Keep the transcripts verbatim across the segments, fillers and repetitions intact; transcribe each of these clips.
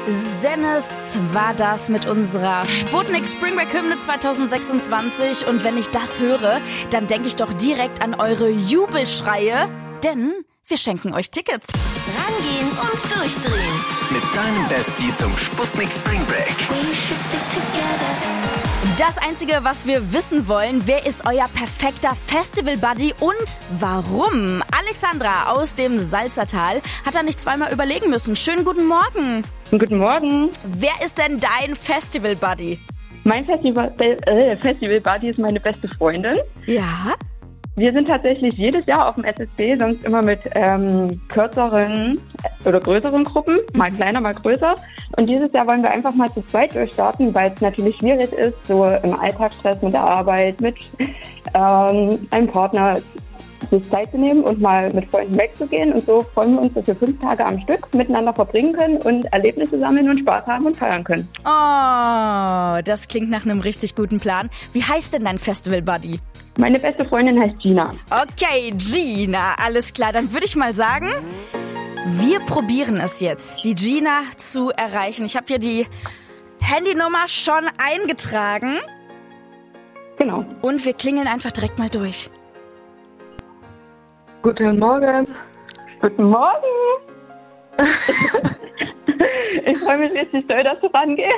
Sennes war das mit unserer Sputnik Spring Break Hymne zwanzig sechsundzwanzig. Und wenn ich das höre, dann denke ich doch direkt an eure Jubelschreie, denn wir schenken euch Tickets. Rangehen und durchdrehen. Mit deinem Bestie zum Sputnik Spring Break. Das Einzige, was wir wissen wollen, wer ist euer perfekter Festival-Buddy und warum? Alexandra aus dem Salzertal hat da nicht zweimal überlegen müssen. Schönen guten Morgen. Guten Morgen. Wer ist denn dein Festival-Buddy? Mein Festival, äh, Festival-Buddy ist meine beste Freundin. Ja? Wir sind tatsächlich jedes Jahr auf dem S S B, sonst immer mit ähm, kürzeren oder größeren Gruppen, mal mhm. kleiner, mal größer. Und dieses Jahr wollen wir einfach mal zu zweit durchstarten, weil es natürlich schwierig ist, so im Alltagsstress mit der Arbeit, mit ähm, einem Partner sich Zeit zu nehmen und mal mit Freunden wegzugehen. Und so freuen wir uns, dass wir fünf Tage am Stück miteinander verbringen können und Erlebnisse sammeln und Spaß haben und feiern können. Oh, das klingt nach einem richtig guten Plan. Wie heißt denn dein Festival-Buddy? Meine beste Freundin heißt Gina. Okay, Gina, alles klar. Dann würde ich mal sagen, wir probieren es jetzt, die Gina zu erreichen. Ich habe hier die Handynummer schon eingetragen. Genau. Und wir klingeln einfach direkt mal durch. Guten Morgen. Guten Morgen. Ich freue mich richtig doll, dass du rangehst.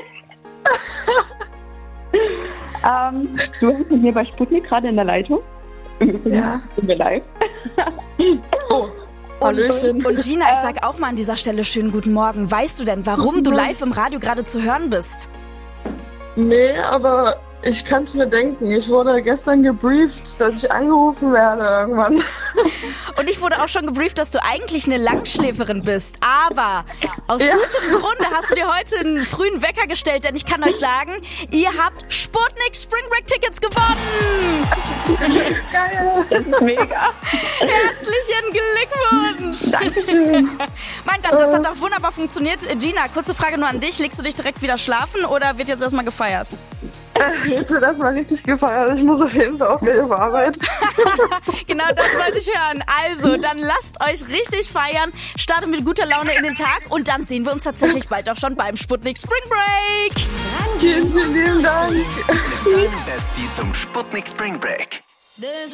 ähm, du bist mit mir bei Sputnik gerade in der Leitung. Ja. Sind wir live. Oh, Hallöchen. Und, und Gina, ich sag auch mal an dieser Stelle schönen guten Morgen. Weißt du denn, warum du live im Radio gerade zu hören bist? Nee, aber ich kann es mir denken. Ich wurde gestern gebrieft, dass ich angerufen werde irgendwann. Und ich wurde auch schon gebrieft, dass du eigentlich eine Langschläferin bist. Aber aus ja. gutem Grunde hast du dir heute einen frühen Wecker gestellt, denn ich kann euch sagen, ihr habt Sputnik Spring Break Tickets gewonnen. Geil. Das ist mega. Herzlichen Glückwunsch. Dankeschön. Mein Gott, das hat doch wunderbar funktioniert. Gina, kurze Frage nur an dich. Legst du dich direkt wieder schlafen oder wird jetzt erstmal gefeiert? Jetzt wird erstmal richtig gefeiert. Ich muss auf jeden Fall auch gleich auf Arbeit. Genau, das wollte ich hören. Also, dann lasst euch richtig feiern. Startet mit guter Laune in den Tag und dann sehen wir uns tatsächlich bald auch schon beim Sputnik Spring Break. Vielen, vielen Dank. Mit deinem Bestie zum Sputnik Spring Break.